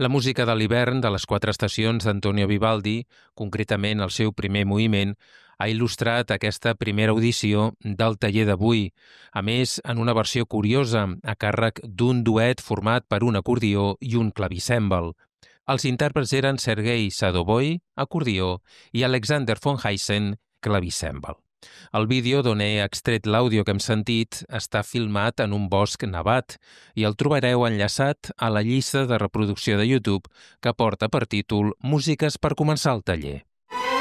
La música de l'hivern de les 4 estacions d'Antonio Vivaldi, concretament el seu primer moviment, ha il·lustrat aquesta primera audició del taller d'avui, a més, en una versió curiosa, a càrrec d'un duet format per un acordió i un clavicèmbal. Els intèrprets eren Sergei Sadovoi, acordió, i Alexander von Heysen, clavicèmbal. El vídeo d'on he extret l'àudio que hem sentit està filmat en un bosc nevat i el trobareu enllaçat a la llista de reproducció de YouTube que porta per títol Músiques per començar el taller.